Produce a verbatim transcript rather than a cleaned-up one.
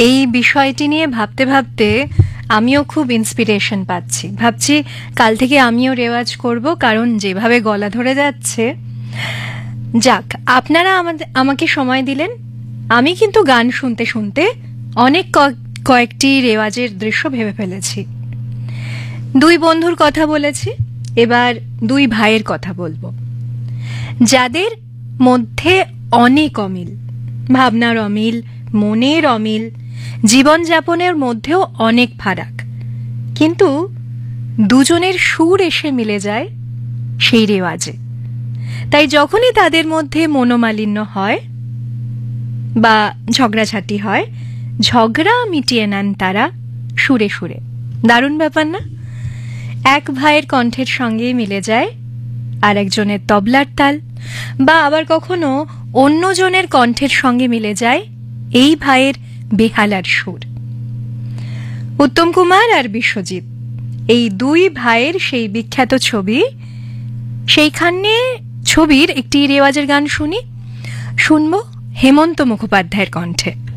এই বিষয়টি নিয়ে ভাবতে ভাবতে আমিও খুব ইন্সপিরেশন পাচ্ছি। ভাবছি কাল থেকে আমিও রেওয়াজ করব, কারণ যেভাবে গলা ধরে যাচ্ছে। যাক, আপনারা আমাদের আমাকে সময় দিলেন। আমি কিন্তু গান শুনতে শুনতে অনেক কয়েকটি রেওয়াজের দৃশ্য ভেবে ফেলেছি। দুই বন্ধুর কথা বলেছি, এবার দুই ভাইয়ের কথা বলবো, যাদের মধ্যে অনেক অমিল, ভাবনার অমিল, মনের অমিল, জীবনযাপনের মধ্যেও অনেক ফারাক, কিন্তু দুজনের সুর এসে মিলে যায় সেই রেওয়াজে। তাই যখনই তাদের মধ্যে মনোমালিন্য হয় বা ঝগড়াঝাটি হয়, ঝগড়া মিটিয়ে নেন তারা সুরে সুরে। দারুণ ব্যাপার না? এক ভাইয়ের কণ্ঠের সঙ্গে মিলে যায় আর একজনের তবলার তাল, বা আবার কখনো অন্যজনের কণ্ঠের সঙ্গে মিলে যায় এই ভাইয়ের বেহালার সুর। উত্তম কুমার আর বিশ্বজিৎ, এই দুই ভাইয়ের সেই বিখ্যাত ছবি, সেইখানে ছবির একটি রেওয়াজের গান শুনি, শুনবো হেমন্ত মুখোপাধ্যায়ের কণ্ঠে।